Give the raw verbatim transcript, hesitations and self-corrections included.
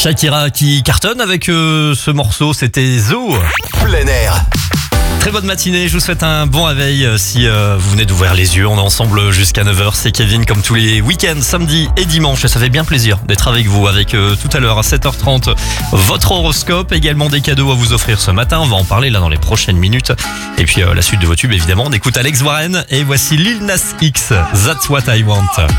Shakira qui cartonne avec euh, ce morceau, c'était Zoo. Plein air. Très bonne matinée, je vous souhaite un bon réveil euh, si euh, vous venez d'ouvrir les yeux. On est ensemble jusqu'à neuf heures, c'est Kevin comme tous les week-ends, samedi et dimanche. Et ça fait bien plaisir d'être avec vous avec euh, tout à l'heure à sept heures trente votre horoscope, également des cadeaux à vous offrir ce matin. On va en parler là dans les prochaines minutes. Et puis euh, la suite de vos tubes évidemment, on écoute Alex Warren et voici Lil Nas X, That's What I Want.